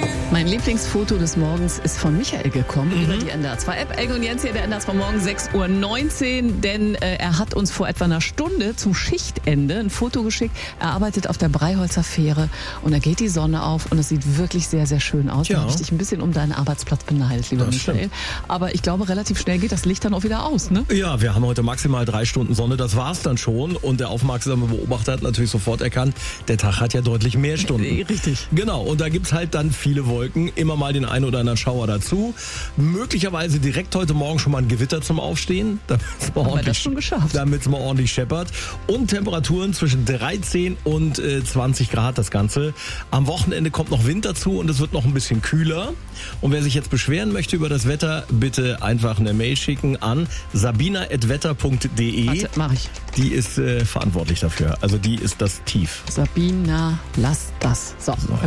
Mein Lieblingsfoto des Morgens ist von Michael gekommen über die NDR2-App. Elke und Jens hier, der NDR2 Morgen, 6:19 Uhr, denn er hat uns vor etwa einer Stunde zum Schichtende ein Foto geschickt. Er arbeitet auf der Breiholzer Fähre und da geht die Sonne auf und es sieht wirklich sehr, sehr schön aus. Ja. Da habe ich dich ein bisschen um deinen Arbeitsplatz beneidet, lieber Das Michael. stimmt. Aber ich glaube, relativ schnell geht das Licht dann auch wieder aus, ne? Ja, wir haben heute maximal 3 Stunden Sonne, das war's dann schon. Und der aufmerksame Beobachter hat natürlich sofort erkannt, der Tag hat ja deutlich mehr Stunden. Richtig. Genau, und da gibt's halt dann viele Wolken, immer mal den einen oder anderen Schauer dazu. Möglicherweise direkt heute Morgen schon mal ein Gewitter zum Aufstehen, Haben wir das schon geschafft? damit es mal ordentlich scheppert. Und Temperaturen zwischen 13 und 20 Grad das Ganze. Am Wochenende kommt noch Wind dazu und es wird noch ein bisschen kühler. Und wer sich jetzt beschweren möchte über das Wetter, bitte einfach eine Mail schicken an sabina@wetter.de. Warte, mach ich. Die ist verantwortlich dafür. Also die ist das Tief. Sabina, lass das. So.